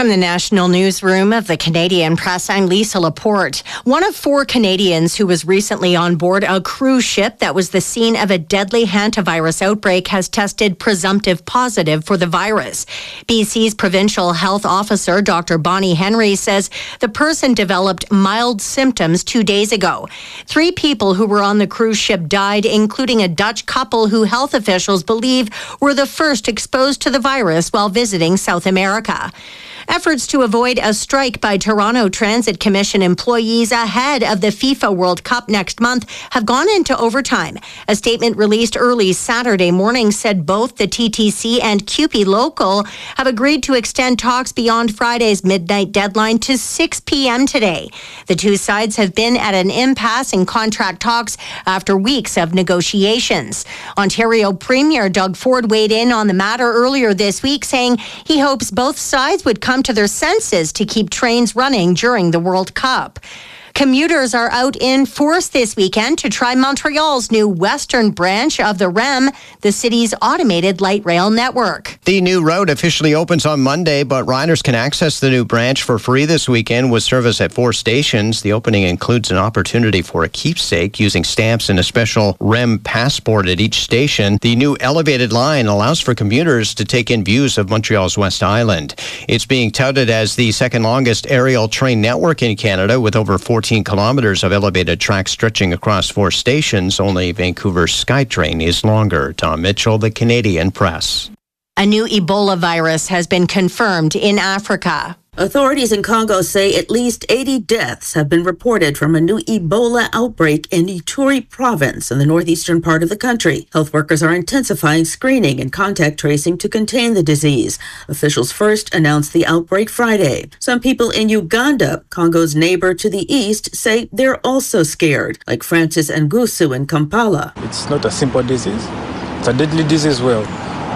From the National Newsroom of the Canadian Press, I'm Lisa Laporte. One of 4 Canadians who was recently on board a cruise ship that was the scene of a deadly hantavirus outbreak has tested presumptive positive for the virus. BC's provincial health officer, Dr. Bonnie Henry, says the person developed mild symptoms 2 days ago. 3 people who were on the cruise ship died, including a Dutch couple who health officials believe were the first exposed to the virus while visiting South America. Efforts to avoid a strike by Toronto Transit Commission employees ahead of the FIFA World Cup next month have gone into overtime. A statement released early Saturday morning said both the TTC and CUPE Local have agreed to extend talks beyond Friday's midnight deadline to 6 p.m. today. The 2 sides have been at an impasse in contract talks after weeks of negotiations. Ontario Premier Doug Ford weighed in on the matter earlier this week, saying he hopes both sides would come to their senses to keep trains running during the World Cup. Commuters are out in force this weekend to try Montreal's new western branch of the REM, the city's automated light rail network. The new route officially opens on Monday, but riders can access the new branch for free this weekend with service at 4 stations. The opening includes an opportunity for a keepsake using stamps and a special REM passport at each station. The new elevated line allows for commuters to take in views of Montreal's West Island. It's being touted as the second longest aerial train network in Canada, with over 14 kilometers of elevated track stretching across 4 stations. Only Vancouver's SkyTrain is longer. Tom Mitchell, the Canadian Press. A new Ebola virus has been confirmed in Africa. Authorities in Congo say at least 80 deaths have been reported from a new Ebola outbreak in Ituri province in the northeastern part of the country. Health workers are intensifying screening and contact tracing to contain the disease. Officials first announced the outbreak Friday. Some people in Uganda, Congo's neighbor to the east, say they're also scared, like Francis Ngusu in Kampala. It's not a simple disease. It's a deadly disease as well.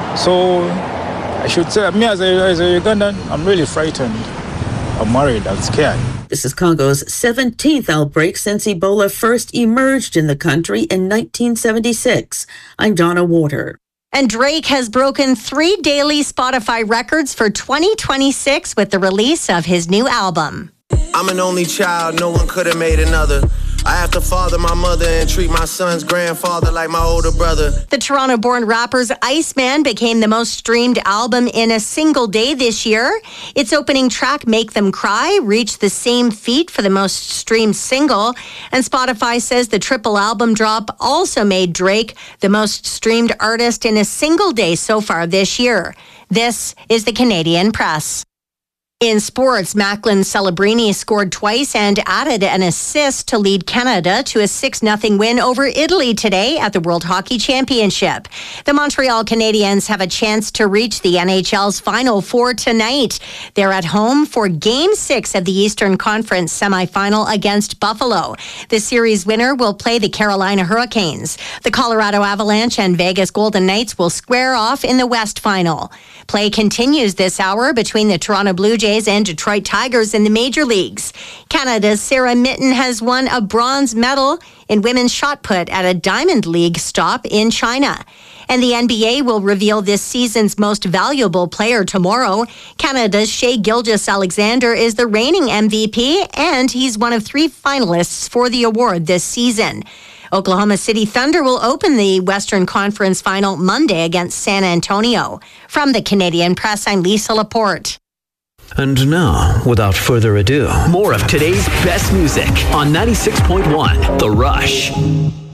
So I should say, me as a Ugandan, I'm really frightened. I'm worried, I'm scared. This is Congo's 17th outbreak since Ebola first emerged in the country in 1976. I'm Donna Water. And Drake has broken 3 daily Spotify records for 2026 with the release of his new album. I'm an only child, no one could have made another. I have to father my mother and treat my son's grandfather like my older brother. The Toronto-born rapper's Iceman became the most streamed album in a single day this year. Its opening track, Make Them Cry, reached the same feat for the most streamed single. And Spotify says the triple album drop also made Drake the most streamed artist in a single day so far this year. This is the Canadian Press. In sports, Macklin Celebrini scored twice and added an assist to lead Canada to a 6-0 win over Italy today at the World Hockey Championship. The Montreal Canadiens have a chance to reach the NHL's Final Four tonight. They're at home for Game 6 of the Eastern Conference semifinal against Buffalo. The series winner will play the Carolina Hurricanes. The Colorado Avalanche and Vegas Golden Knights will square off in the West Final. Play continues this hour between the Toronto Blue Jays and Detroit Tigers in the major leagues. Canada's Sarah Mitten has won a bronze medal in women's shot put at a Diamond League stop in China. And the NBA will reveal this season's most valuable player tomorrow. Canada's Shai Gilgeous-Alexander is the reigning MVP, and he's one of 3 finalists for the award this season. Oklahoma City Thunder will open the Western Conference Final Monday against San Antonio. From the Canadian Press, I'm Lisa Laporte. And now, without further ado, more of today's best music on 96.1 The Rush.